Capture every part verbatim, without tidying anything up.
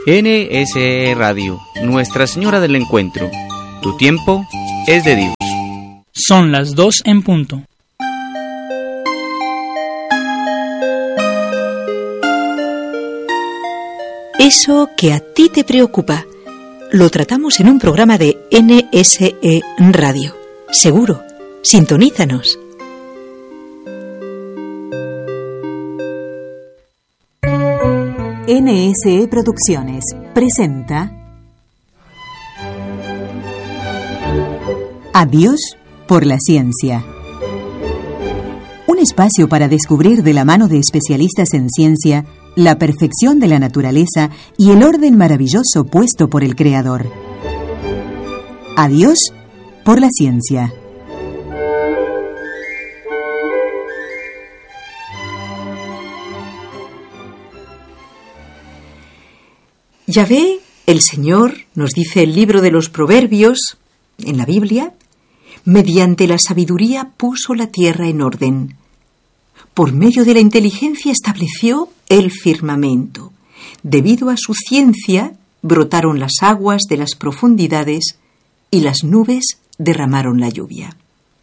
N S E Radio, Nuestra Señora del Encuentro. Tu tiempo es de Dios. Son las dos en punto. Eso que a ti te preocupa, lo tratamos en un programa de N S E Radio. Seguro, sintonízanos. N S E Producciones presenta Adiós por la ciencia. Un espacio para descubrir de la mano de especialistas en ciencia la perfección de la naturaleza y el orden maravilloso puesto por el Creador. Adiós por la ciencia. Yahvé, el Señor, nos dice el libro de los Proverbios, en la Biblia, mediante la sabiduría puso la tierra en orden. Por medio de la inteligencia estableció el firmamento. Debido a su ciencia, brotaron las aguas de las profundidades y las nubes derramaron la lluvia.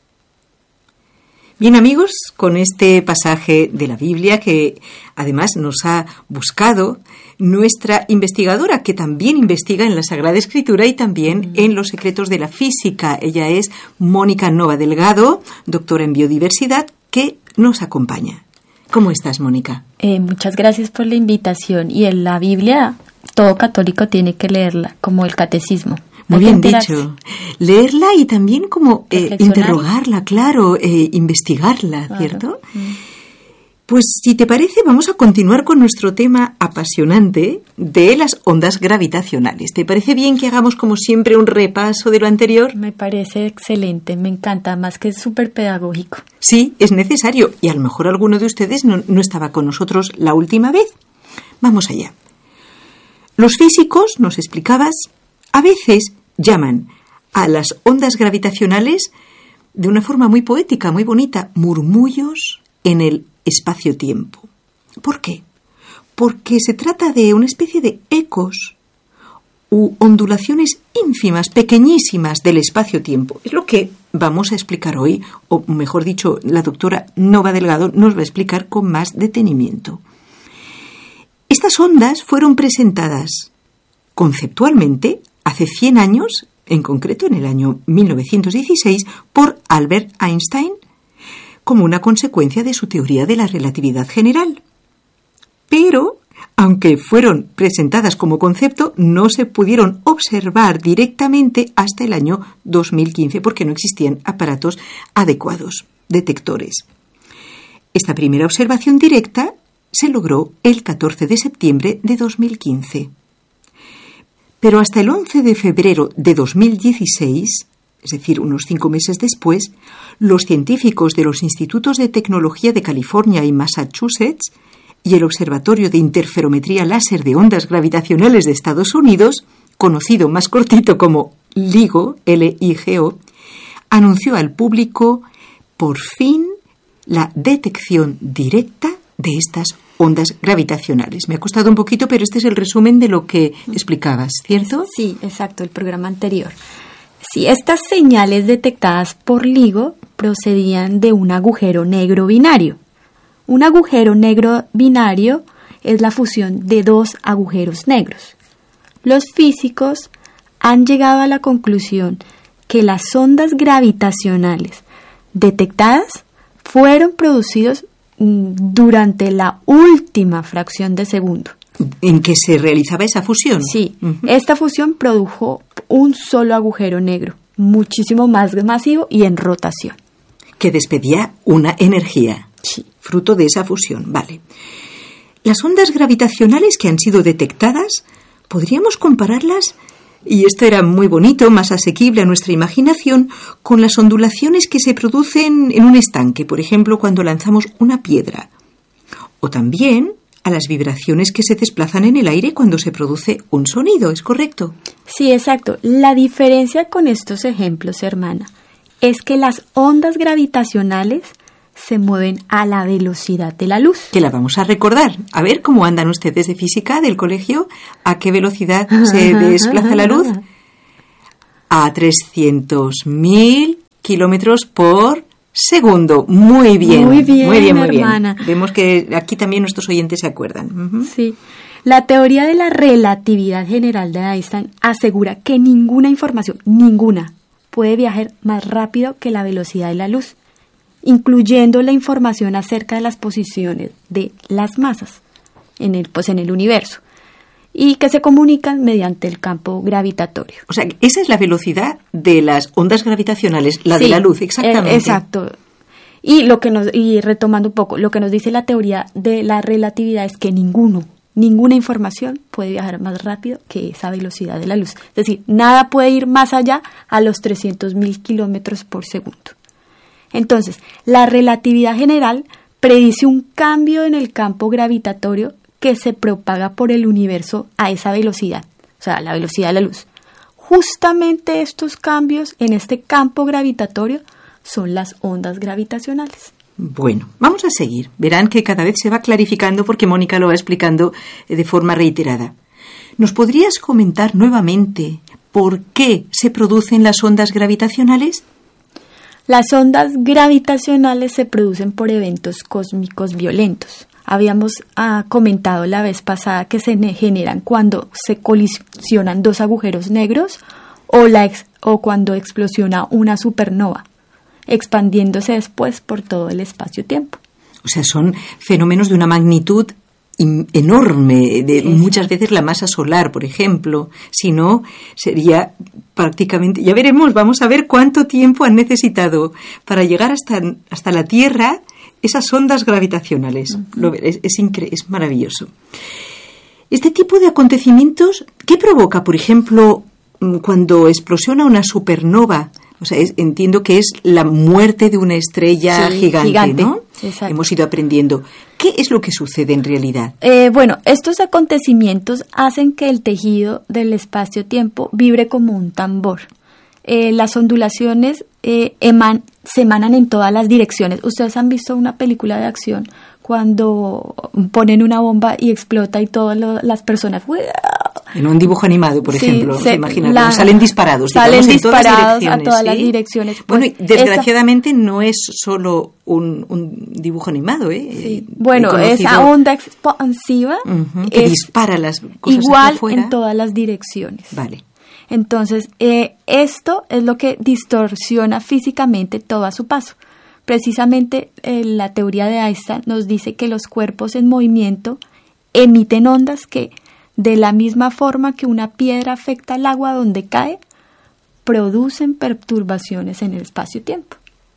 Bien, amigos, con este pasaje de la Biblia que además nos ha buscado nuestra investigadora, que también investiga en la Sagrada Escritura y también en los secretos de la física. Ella es Mónica Nova Delgado, doctora en biodiversidad, que nos acompaña. ¿Cómo estás, Mónica? Eh, muchas gracias por la invitación. Y en la Biblia, todo católico tiene que leerla, como el catecismo. Muy bien dicho. Leerla y también como eh, interrogarla, claro, eh, investigarla, ¿cierto? Claro. Mm. Pues si te parece, vamos a continuar con nuestro tema apasionante de las ondas gravitacionales. ¿Te parece bien que hagamos como siempre un repaso de lo anterior? Me parece excelente, me encanta, más que es súper pedagógico. Sí, es necesario y a lo mejor alguno de ustedes no, no estaba con nosotros la última vez. Vamos allá. Los físicos, nos explicabas, a veces llaman a las ondas gravitacionales de una forma muy poética, muy bonita, murmullos en el espacio-tiempo. ¿Por qué? Porque se trata de una especie de ecos u ondulaciones ínfimas, pequeñísimas del espacio-tiempo. Es lo que vamos a explicar hoy, o mejor dicho, la doctora Nova Delgado nos va a explicar con más detenimiento. Estas ondas fueron presentadas conceptualmente hace cien años, en concreto en el año mil novecientos dieciséis, por Albert Einstein, como una consecuencia de su teoría de la relatividad general. Pero, aunque fueron presentadas como concepto, no se pudieron observar directamente hasta el año dos mil quince, porque no existían aparatos adecuados, detectores. Esta primera observación directa se logró el catorce de septiembre de dos mil quince. Pero hasta el once de febrero de dos mil dieciséis, es decir, unos cinco meses después, los científicos de los Institutos de Tecnología de California y Massachusetts y el Observatorio de Interferometría Láser de Ondas Gravitacionales de Estados Unidos, conocido más cortito como LIGO, L I G O, anunció al público, por fin, la detección directa de estas ondas gravitacionales. Me ha costado un poquito, pero este es el resumen de lo que explicabas, ¿cierto? Sí, exacto, el programa anterior. Sí, estas señales detectadas por LIGO procedían de un agujero negro binario. Un agujero negro binario es la fusión de dos agujeros negros. Los físicos han llegado a la conclusión que las ondas gravitacionales detectadas fueron producidas durante la última fracción de segundo. ¿En que se realizaba esa fusión? Sí, uh-huh. Esta fusión produjo un solo agujero negro, muchísimo más masivo y en rotación. Que despedía una energía, sí, fruto de esa fusión, vale. Las ondas gravitacionales que han sido detectadas, podríamos compararlas, y esto era muy bonito, más asequible a nuestra imaginación, con las ondulaciones que se producen en un estanque, por ejemplo, cuando lanzamos una piedra. O también a las vibraciones que se desplazan en el aire cuando se produce un sonido, ¿es correcto? Sí, exacto. La diferencia con estos ejemplos, hermana, es que las ondas gravitacionales se mueven a la velocidad de la luz. Que la vamos a recordar. A ver cómo andan ustedes de física del colegio. ¿A qué velocidad se desplaza la luz? A trescientos mil kilómetros por segundo. Muy bien. Muy bien, muy bien, muy hermana. bien. Vemos que aquí también nuestros oyentes se acuerdan. Uh-huh. Sí. La teoría de la relatividad general de Einstein asegura que ninguna información, ninguna, puede viajar más rápido que la velocidad de la luz, incluyendo la información acerca de las posiciones de las masas en el, pues en el universo, y que se comunican mediante el campo gravitatorio. O sea, esa es la velocidad de las ondas gravitacionales, la Sí, de la luz, exactamente. Eh, exacto. Y lo que nos, y retomando un poco, lo que nos dice la teoría de la relatividad es que ninguno, ninguna información puede viajar más rápido que esa velocidad de la luz. Es decir, nada puede ir más allá a los trescientos mil kilómetros por segundo. Entonces, la relatividad general predice un cambio en el campo gravitatorio que se propaga por el universo a esa velocidad, o sea, a la velocidad de la luz. Justamente estos cambios en este campo gravitatorio son las ondas gravitacionales. Bueno, vamos a seguir. Verán que cada vez se va clarificando porque Mónica lo va explicando de forma reiterada. ¿Nos podrías comentar nuevamente por qué se producen las ondas gravitacionales? Las ondas gravitacionales se producen por eventos cósmicos violentos. Habíamos ah, comentado la vez pasada que se generan cuando se colisionan dos agujeros negros o, la ex- o cuando explosiona una supernova, expandiéndose después por todo el espacio-tiempo. O sea, son fenómenos de una magnitud in- enorme, de Exacto. muchas veces la masa solar, por ejemplo. Si no, sería prácticamente... Ya veremos, vamos a ver cuánto tiempo han necesitado para llegar hasta, hasta la Tierra esas ondas gravitacionales. Uh-huh. Lo, es, es, incre- es maravilloso. Este tipo de acontecimientos, ¿qué provoca, por ejemplo, cuando explosiona una supernova? O sea, es, entiendo que es la muerte de una estrella sí, gigante, gigante, ¿no? Exacto. Hemos ido aprendiendo. ¿Qué es lo que sucede en realidad? Eh, bueno, estos acontecimientos hacen que el tejido del espacio-tiempo vibre como un tambor. Eh, las ondulaciones eh, eman, se emanan en todas las direcciones. Ustedes han visto una película de acción cuando ponen una bomba y explota y todas lo, las personas... En un dibujo animado, por sí, ejemplo, se, la, salen disparados, salen digamos, disparados en todas las a todas ¿sí? las direcciones. Bueno, pues, y desgraciadamente esa... no es solo un, un dibujo animado, ¿eh? Sí. Bueno, conocido... esa onda expansiva uh-huh, que es dispara las cosas igual hacia afuera. En todas las direcciones. Vale. Entonces, eh, esto es lo que distorsiona físicamente todo a su paso. Precisamente eh, la teoría de Einstein nos dice que los cuerpos en movimiento emiten ondas que, de la misma forma que una piedra afecta al agua donde cae, producen perturbaciones en el espacio-tiempo.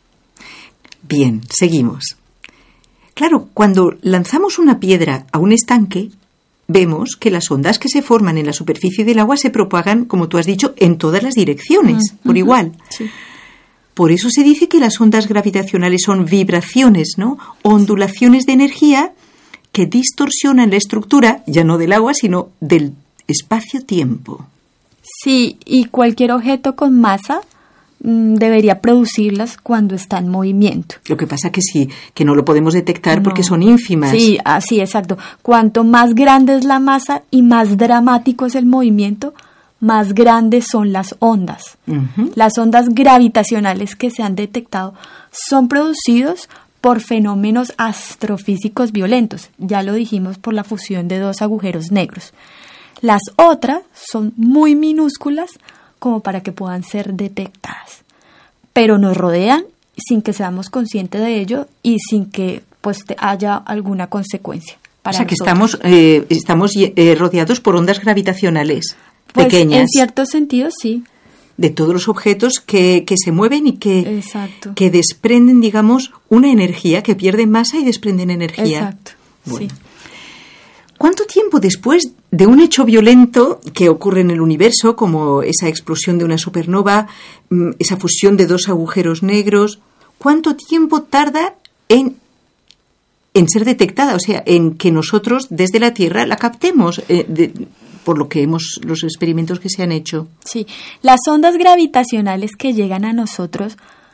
Bien, seguimos. Claro, cuando lanzamos una piedra a un estanque, vemos que las ondas que se forman en la superficie del agua se propagan, como tú has dicho, en todas las direcciones, uh-huh, por igual. Sí. Por eso se dice que las ondas gravitacionales son vibraciones, ¿no? Ondulaciones de energía que distorsionan la estructura, ya no del agua, sino del espacio-tiempo. Sí, y cualquier objeto con masa mmm, debería producirlas cuando está en movimiento. Lo que pasa que sí, que no lo podemos detectar no. porque son ínfimas. Sí, así, exacto. Cuanto más grande es la masa y más dramático es el movimiento, más grandes son las ondas. Uh-huh. Las ondas gravitacionales que se han detectado son producidos por fenómenos astrofísicos violentos. Ya lo dijimos, por la fusión de dos agujeros negros. Las otras son muy minúsculas como para que puedan ser detectadas, pero nos rodean sin que seamos conscientes de ello y sin que pues haya alguna consecuencia. Para o sea que nosotros. estamos, eh, estamos eh, rodeados por ondas gravitacionales pues, pequeñas. En cierto sentido, sí. De todos los objetos que, que se mueven y que, Exacto. que desprenden, digamos, una energía, que pierden masa y desprenden energía. Exacto, bueno. sí. ¿Cuánto tiempo después de un hecho violento que ocurre en el universo, como esa explosión de una supernova, esa fusión de dos agujeros negros, cuánto tiempo tarda en, en ser detectada? O sea, en que nosotros desde la Tierra la captemos, eh, de, por lo que hemos, los experimentos que se han hecho. Sí, las ondas gravitacionales que llegan a nosotros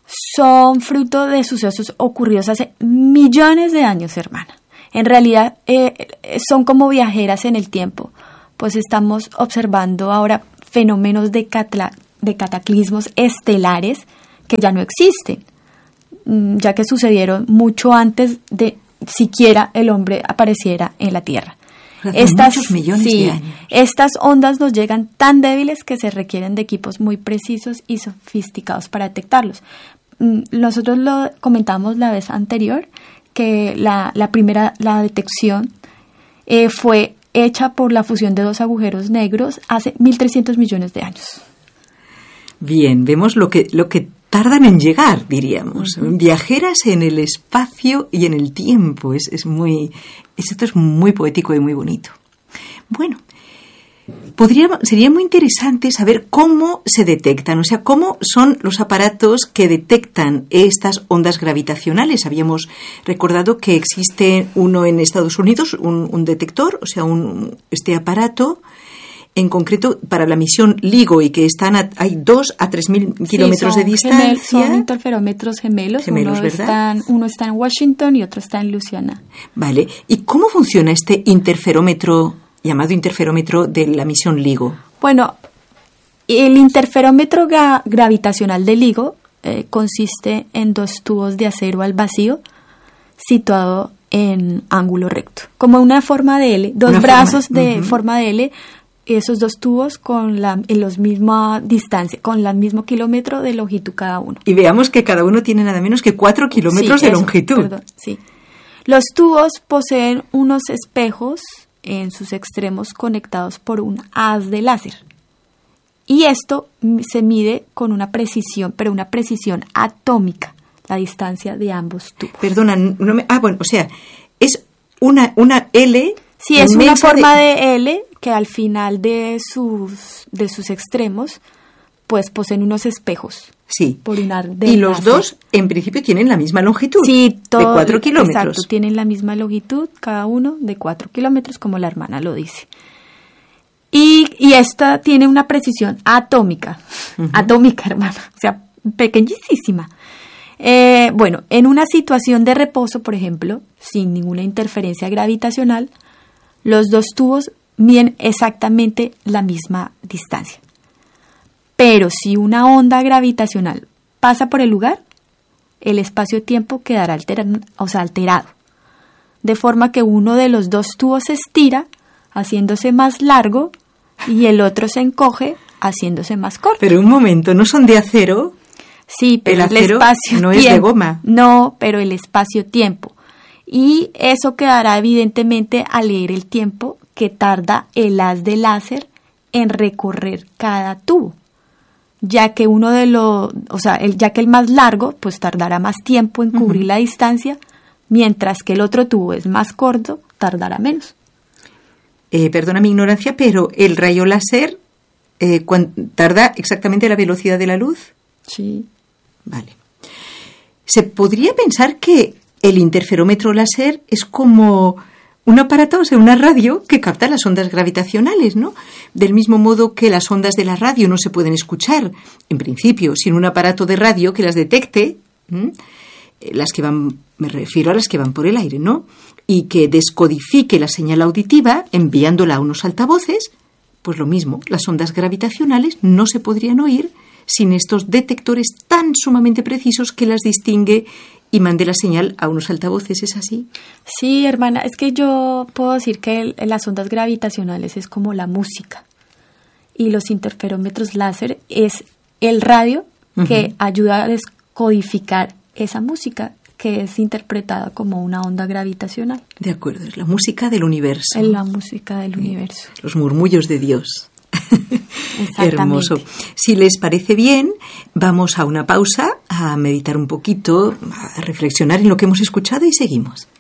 son fruto de sucesos ocurridos hace millones de años, hermana. En realidad eh, son como viajeras en el tiempo, pues estamos observando ahora fenómenos de, catla- de cataclismos estelares que ya no existen, ya que sucedieron mucho antes de siquiera el hombre apareciera en la Tierra. Estas, muchos millones sí, de años. Estas ondas nos llegan tan débiles que se requieren de equipos muy precisos y sofisticados para detectarlos. Nosotros lo comentamos la vez anterior, que la, la primera, la detección eh, fue hecha por la fusión de dos agujeros negros hace mil trescientos millones de años. Bien, vemos lo que, lo que tardan en llegar, diríamos. Uh-huh. Viajeras en el espacio y en el tiempo. Es, es muy, esto es muy poético y muy bonito. Bueno, podría, sería muy interesante saber cómo se detectan, o sea, cómo son los aparatos que detectan estas ondas gravitacionales. Habíamos recordado que existe uno en Estados Unidos, un, un detector, o sea, un, este aparato en concreto para la misión LIGO, y que están a, hay dos a tres mil kilómetros sí, de distancia. Gemel, son interferómetros gemelos, gemelos uno, ¿verdad? Está, uno está en Washington y otro está en Luisiana. Vale, ¿y cómo funciona este interferómetro, llamado interferómetro de la misión LIGO? Bueno, el interferómetro gra- gravitacional de LIGO eh, consiste en dos tubos de acero al vacío situado en ángulo recto, como una forma de L, dos una brazos forma, de uh-huh. forma de L, esos dos tubos con la en los misma distancia, con el mismo kilómetro de longitud cada uno. Y veamos que cada uno tiene nada menos que cuatro kilómetros sí, de eso, longitud. Perdón, sí. Los tubos poseen unos espejos en sus extremos conectados por un haz de láser. Y esto se mide con una precisión, pero una precisión atómica, la distancia de ambos tubos. Perdona, no me, ah, bueno, o sea, es una, una L. Sí, es una forma de... de L que al final de sus, de sus extremos, pues poseen unos espejos. Sí. Por un haz de y los láser. dos, en principio, tienen la misma longitud. Sí, todo, de cuatro kilómetros. Exacto, tienen la misma longitud, cada uno de cuatro kilómetros, como la hermana lo dice. Y, y esta tiene una precisión atómica, uh-huh. atómica, hermana, o sea, pequeñísima. Eh, bueno, en una situación de reposo, por ejemplo, sin ninguna interferencia gravitacional, los dos tubos miden exactamente la misma distancia. Pero si una onda gravitacional pasa por el lugar, el espacio-tiempo quedará alterado, o sea, alterado, de forma que uno de los dos tubos se estira, haciéndose más largo, y el otro se encoge, haciéndose más corto. Pero un momento, ¿no son de acero? Sí, pero el, el acero espacio no es de goma. No, pero el espacio-tiempo. Y eso quedará evidentemente al leer el tiempo que tarda el haz de láser en recorrer cada tubo, ya que uno de los, o sea, el, ya que el más largo, pues tardará más tiempo en cubrir uh-huh. la distancia, mientras que el otro tubo es más corto, tardará menos. Eh, perdona mi ignorancia, pero el rayo láser eh, tarda exactamente la velocidad de la luz. Sí. Vale. Se podría pensar que el interferómetro láser es como un aparato, o sea, una radio que capta las ondas gravitacionales, ¿no? Del mismo modo que las ondas de la radio no se pueden escuchar, en principio, sin un aparato de radio que las detecte, ¿m? las que van, me refiero a las que van por el aire, ¿no? Y que descodifique la señal auditiva enviándola a unos altavoces, pues lo mismo, las ondas gravitacionales no se podrían oír sin estos detectores tan sumamente precisos que las distingue y mande la señal a unos altavoces, ¿es así? Sí, hermana, es que yo puedo decir que el, las ondas gravitacionales es como la música y los interferómetros láser es el radio que uh-huh. ayuda a descodificar esa música que es interpretada como una onda gravitacional. De acuerdo, es la música del universo. Es la música del sí. universo. Los murmullos de Dios. Hermoso. Si les parece bien, vamos a una pausa, a meditar un poquito, a reflexionar en lo que hemos escuchado y seguimos.